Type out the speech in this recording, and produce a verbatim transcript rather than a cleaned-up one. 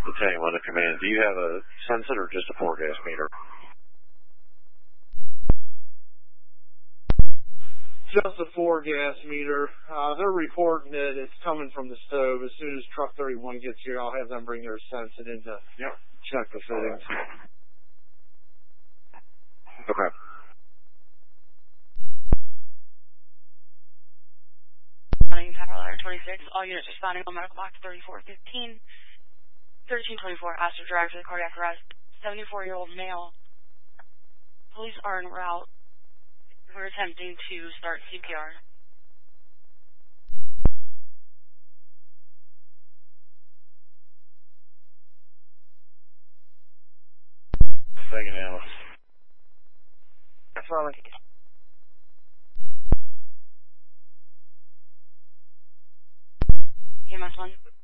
Battalion one to command. Do you have a sensor or just a four gas meter? Just a four gas meter. Uh, they're reporting that it's coming from the stove. As soon as truck thirty-one gets here, I'll have them bring their sensor in to yep. check the fittings. Okay. Tower twenty-six, all units responding on medical box thirty-four fifteen, thirteen twenty-four, asked to drive to the cardiac arrest, seventy-four-year-old male. Police are en route. We're attempting to start C P R. Thank you, Alice. Charlie. E M S one.